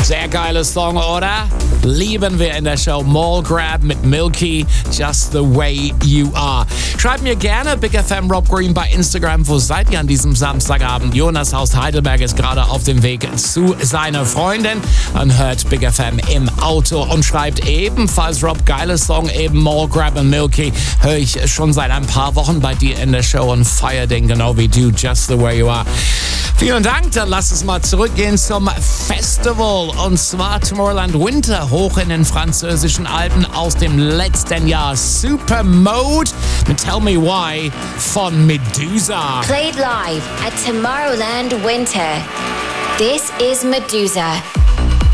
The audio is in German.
Sehr geiler Song, oder? Lieben wir in der Show. Mall Grab mit Milky, Just the Way You Are. Schreibt mir gerne Big FM Rob Green bei Instagram. Wo seid ihr an diesem Samstagabend? Jonas aus Heidelberg ist gerade auf dem Weg zu seiner Freundin und hört Big FM im Auto und schreibt ebenfalls Rob, geiler Song, eben Mall Grab und Milky. Höre ich schon seit ein paar Wochen bei dir in der Show und feier den genau wie du, Just the Way You Are. Vielen Dank, dann lass uns mal zurückgehen zum Festival und zwar Tomorrowland Winter hoch in den französischen Alpen aus dem letzten Jahr. Super Mode mit Tell Me Why von Medusa. Played live at Tomorrowland Winter. This is Medusa.